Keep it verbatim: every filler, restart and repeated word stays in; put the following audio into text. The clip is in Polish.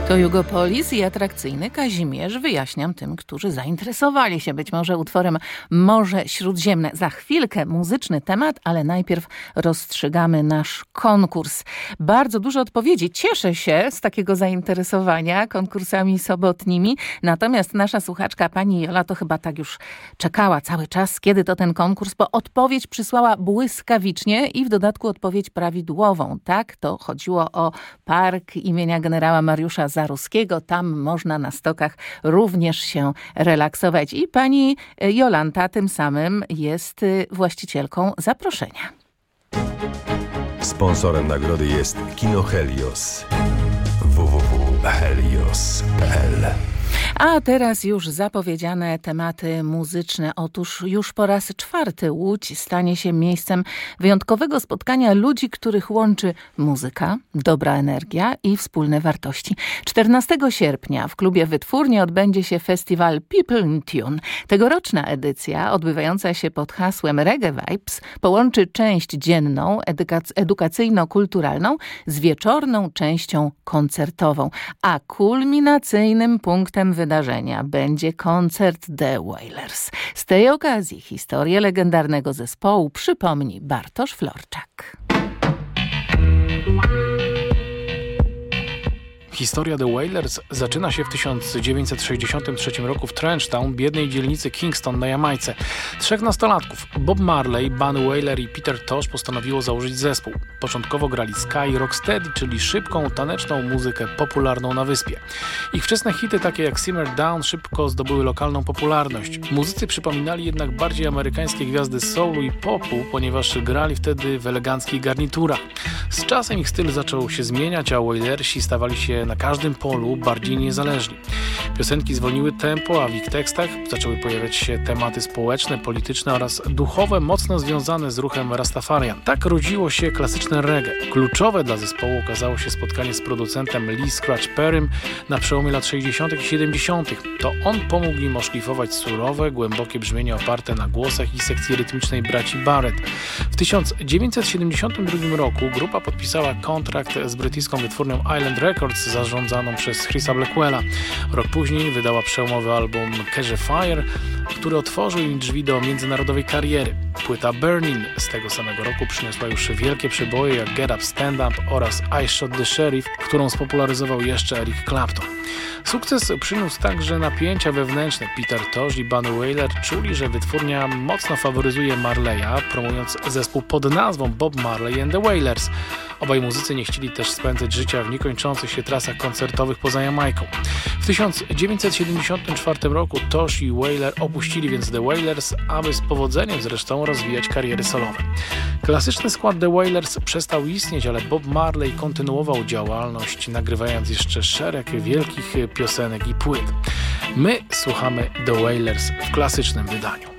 To Jugopolis i atrakcyjny Kazimierz. Wyjaśniam tym, którzy zainteresowali się być może utworem Morze Śródziemne. Za chwilkę muzyczny temat, ale najpierw rozstrzygamy nasz konkurs. Bardzo dużo odpowiedzi. Cieszę się z takiego zainteresowania konkursami sobotnimi. Natomiast nasza słuchaczka, pani Jola, to chyba tak już czekała cały czas, kiedy to ten konkurs, bo odpowiedź przysłała błyskawicznie i w dodatku odpowiedź prawidłową. Tak, to chodziło o park imienia generała Mariusza Zaruskiego. Tam można na stokach również się relaksować. I pani Jolanta tym samym jest właścicielką zaproszenia. Sponsorem nagrody jest Kino Helios. w w w kropka helios kropka p l. A teraz już zapowiedziane tematy muzyczne. Otóż już po raz czwarty Łódź stanie się miejscem wyjątkowego spotkania ludzi, których łączy muzyka, dobra energia i wspólne wartości. czternastego sierpnia w klubie Wytwórnie odbędzie się festiwal People in Tune. Tegoroczna edycja, odbywająca się pod hasłem Reggae Vibes, połączy część dzienną, edukac- edukacyjno-kulturalną z wieczorną częścią koncertową, a kulminacyjnym punktem wydarzenia będzie koncert The Wailers. Z tej okazji historię legendarnego zespołu przypomni Bartosz Florczak. Historia The Wailers zaczyna się w tysiąc dziewięćset sześćdziesiątym trzecim roku w Trenchtown, biednej dzielnicy Kingston na Jamajce. Trzech nastolatków, Bob Marley, Bunny Wailer i Peter Tosh, postanowiło założyć zespół. Początkowo grali ska i rocksteady, czyli szybką, taneczną muzykę popularną na wyspie. Ich wczesne hity, takie jak Simmer Down, szybko zdobyły lokalną popularność. Muzycy przypominali jednak bardziej amerykańskie gwiazdy soulu i popu, ponieważ grali wtedy w eleganckich garniturach. Z czasem ich styl zaczął się zmieniać, a Wailersi stawali się na każdym polu bardziej niezależni. Piosenki zwolniły tempo, a w ich tekstach zaczęły pojawiać się tematy społeczne, polityczne oraz duchowe, mocno związane z ruchem Rastafarian. Tak rodziło się klasyczne reggae. Kluczowe dla zespołu okazało się spotkanie z producentem Lee Scratch Perrym na przełomie lat sześćdziesiątych i siedemdziesiątych. To on pomógł im oszlifować surowe, głębokie brzmienie oparte na głosach i sekcji rytmicznej braci Barrett. W tysiąc dziewięćset siedemdziesiątym drugim roku grupa podpisała kontrakt z brytyjską wytwórnią Island Records zarządzaną przez Chrisa Blackwella. Rok później wydała przełomowy album Catch a Fire, który otworzył im drzwi do międzynarodowej kariery. Płyta Burning z tego samego roku przyniosła już wielkie przeboje jak Get Up, Stand Up oraz I Shot the Sheriff, którą spopularyzował jeszcze Eric Clapton. Sukces przyniósł także napięcia wewnętrzne. Peter Tosh i Bunny Wailer czuli, że wytwórnia mocno faworyzuje Marleya, promując zespół pod nazwą Bob Marley and the Wailers. Obaj muzycy nie chcieli też spędzać życia w niekończących się trasach koncertowych poza Jamajką. W tysiąc dziewięćset siedemdziesiątym czwartym roku Tosh i Wailer opuścili więc The Wailers, aby z powodzeniem zresztą rozwijać kariery solowe. Klasyczny skład The Wailers przestał istnieć, ale Bob Marley kontynuował działalność, nagrywając jeszcze szereg wielkich piosenek i płyt. My słuchamy The Wailers w klasycznym wydaniu.